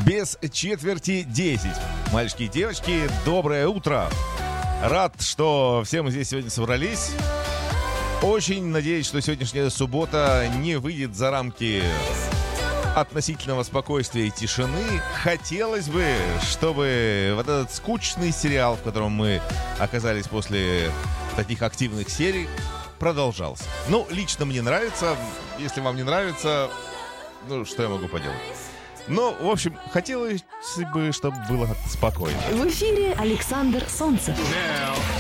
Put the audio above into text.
без четверти 10. Мальчики и девочки, доброе утро. Рад, что все мы здесь сегодня собрались. Очень надеюсь, что сегодняшняя суббота не выйдет за рамки относительного спокойствия и тишины. Хотелось бы, чтобы вот этот скучный сериал, в котором мы оказались после таких активных серий, продолжался. Ну, лично мне нравится. Если вам не нравится, ну, что я могу поделать? Ну, в общем, хотелось бы, чтобы было спокойно. В эфире Александр Солнцев. Now.